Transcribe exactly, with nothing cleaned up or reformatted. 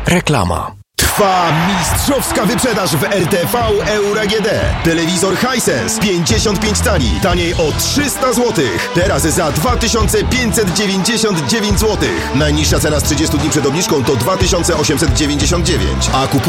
Reklama. Trwa mistrzowska wyprzedaż w R T V Euro A G D. Telewizor Hisense pięćdziesiąt pięć cali, taniej o trzysta złotych. Teraz za dwa tysiące pięćset dziewięćdziesiąt dziewięć złotych. Najniższa cena z trzydziestu dni przed obniżką to dwa tysiące osiemset dziewięćdziesiąt dziewięć. A kupując